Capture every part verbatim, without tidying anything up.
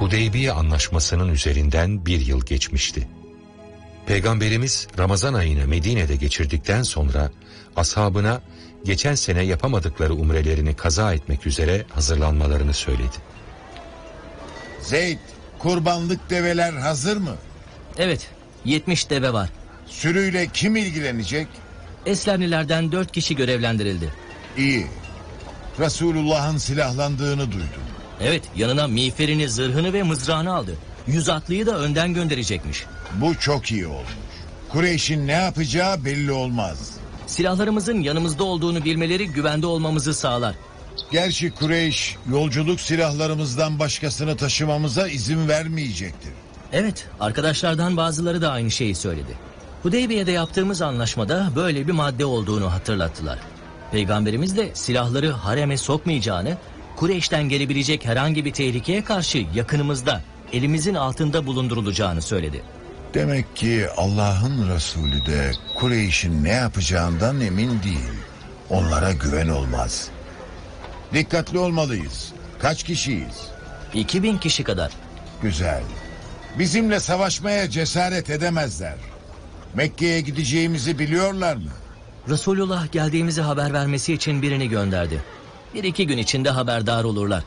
Hudeybiye Anlaşması'nın üzerinden bir yıl geçmişti. Peygamberimiz Ramazan ayını Medine'de geçirdikten sonra ashabına geçen sene yapamadıkları umrelerini kaza etmek üzere hazırlanmalarını söyledi. Zeyd, kurbanlık develer hazır mı? Evet, yetmiş deve var. Sürüyle kim ilgilenecek? Eslemlilerden dört kişi görevlendirildi. İyi. Resulullah'ın silahlandığını duydum. Evet, yanına miğferini, zırhını ve mızrağını aldı. Yüz atlıyı da önden gönderecekmiş. Bu çok iyi olmuş. Kureyş'in ne yapacağı belli olmaz. Silahlarımızın yanımızda olduğunu bilmeleri güvende olmamızı sağlar. Gerçi Kureyş yolculuk silahlarımızdan başkasını taşımamıza izin vermeyecektir. Evet, arkadaşlardan bazıları da aynı şeyi söyledi. Hudeybiye'de yaptığımız anlaşmada böyle bir madde olduğunu hatırlattılar. Peygamberimiz de silahları hareme sokmayacağını, Kureyş'ten gelebilecek herhangi bir tehlikeye karşı yakınımızda, elimizin altında bulundurulacağını söyledi. Demek ki Allah'ın Resulü de Kureyş'in ne yapacağından emin değil. Onlara güven olmaz. Dikkatli olmalıyız. Kaç kişiyiz? İki bin kişi kadar. Güzel. Bizimle savaşmaya cesaret edemezler. Mekke'ye gideceğimizi biliyorlar mı? Resulullah geldiğimizi haber vermesi için birini gönderdi. Bir iki gün içinde haberdar olurlar.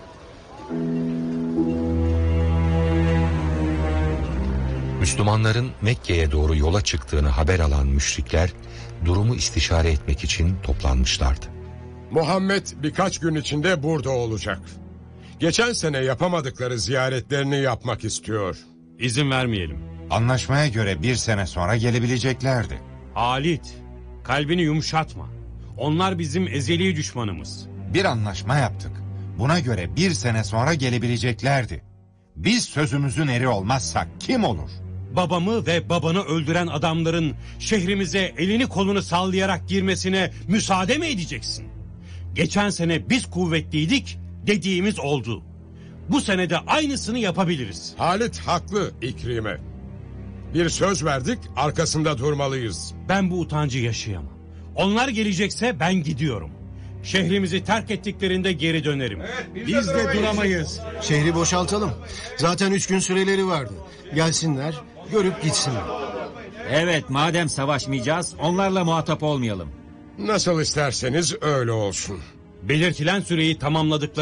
Müslümanların Mekke'ye doğru yola çıktığını haber alan müşrikler durumu istişare etmek için toplanmışlardı. Muhammed birkaç gün içinde burada olacak. Geçen sene yapamadıkları ziyaretlerini yapmak istiyor. İzin vermeyelim. Anlaşmaya göre bir sene sonra gelebileceklerdi. Halit, kalbini yumuşatma. Onlar bizim ezeli düşmanımız. Bir anlaşma yaptık. Buna göre bir sene sonra gelebileceklerdi. Biz sözümüzün eri olmazsak kim olur? Babamı ve babanı öldüren adamların şehrimize elini kolunu sallayarak girmesine müsaade mi edeceksin? Geçen sene biz kuvvetliydik, dediğimiz oldu. Bu sene de aynısını yapabiliriz. Halit haklı İkrime. Bir söz verdik, arkasında durmalıyız. Ben bu utancı yaşayamam. Onlar gelecekse ben gidiyorum. Şehrimizi terk ettiklerinde geri dönerim. Evet, biz, biz de, de duramayız. Şehri boşaltalım. Zaten üç gün süreleri vardı. Gelsinler, görüp gitsinler. Evet, madem savaşmayacağız, onlarla muhatap olmayalım. Nasıl isterseniz öyle olsun. Belirtilen süreyi tamamladıkları